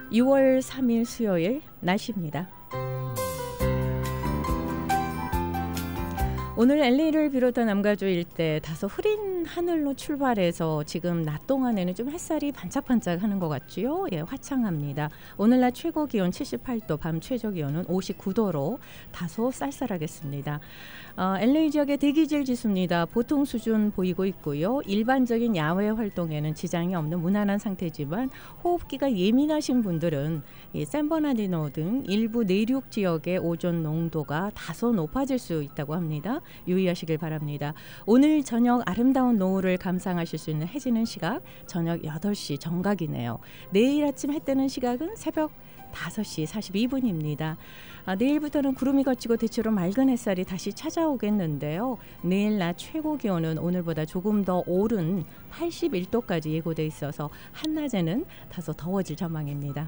6월 3일 수요일 날씨입니다. 오늘 LA를 비롯한 남가주 일대 다소 흐린 하늘로 출발해서 지금 낮 동안에는 좀 햇살이 반짝반짝하는 것 같지요. 예, 화창합니다. 오늘 낮 최고 기온 78도, 밤 최저 기온은 59도로 다소 쌀쌀하겠습니다. LA 지역의 대기질 지수입니다. 보통 수준 보이고 있고요. 일반적인 야외 활동에는 지장이 없는 무난한 상태지만 호흡기가 예민하신 분들은 이 샌버나디노 등 일부 내륙 지역의 오존 농도가 다소 높아질 수 있다고 합니다. 유의하시길 바랍니다. 오늘 저녁 아름다운 노을을 감상하실 수 있는 해지는 시각 저녁 8시 정각이네요. 내일 아침 해 뜨는 시각은 새벽 5시 42분입니다. 내일부터는 구름이 걷히고 대체로 맑은 햇살이 다시 찾아오겠는데요. 내일 낮 최고 기온은 오늘보다 조금 더 오른 81도까지 예고돼 있어서 한낮에는 다소 더워질 전망입니다.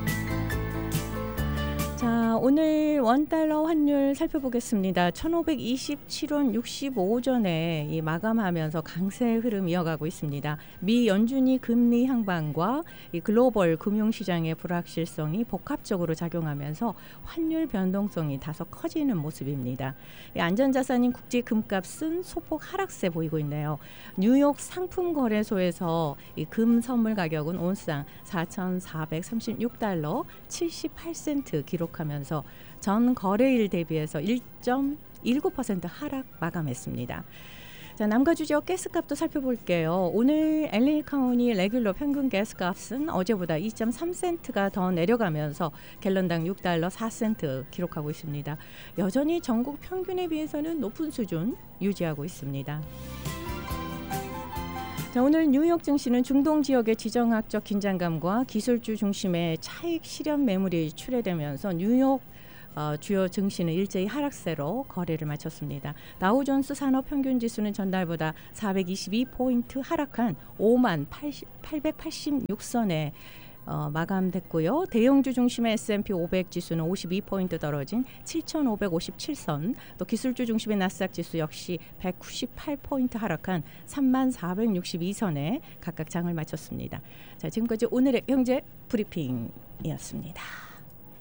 자, 오늘 원달러 환율 살펴보겠습니다. 1527원 65전에 이 마감하면서 강세 흐름 이어가고 있습니다. 미 연준이 금리 향방과 이 글로벌 금융시장의 불확실성이 복합적으로 작용하면서 환율 변동성이 다소 커지는 모습입니다. 이 안전자산인 국제 금값은 소폭 하락세 보이고 있네요. 뉴욕 상품거래소에서 이 금 선물 가격은 온스당 4,436달러 78센트 기록하면서 전 거래일 대비해서 1.19% 하락 마감했습니다. 자, 남가주 지역 가스값도 살펴볼게요. 오늘 LA 카운티 레귤러 평균 가스값은 어제보다 2.3센트가 더 내려가면서 갤런당 6달러 4센트 기록하고 있습니다. 여전히 전국 평균에 비해서는 높은 수준 유지하고 있습니다. 자, 오늘 뉴욕 증시는 중동 지역의 지정학적 긴장감과 기술주 중심의 차익 실현 매물이 출회되면서 뉴욕 주요 증시는 일제히 하락세로 거래를 마쳤습니다. 다우존스 산업평균지수는 전날보다 422포인트 하락한 5886선에 마감됐고요. 대형주 중심의 S&P 500 지수는 52포인트 떨어진 7,557선, 또 기술주 중심의 나스닥 지수 역시 198포인트 하락한 3462선에 각각 장을 마쳤습니다. 자, 지금까지 오늘의 경제 브리핑이었습니다.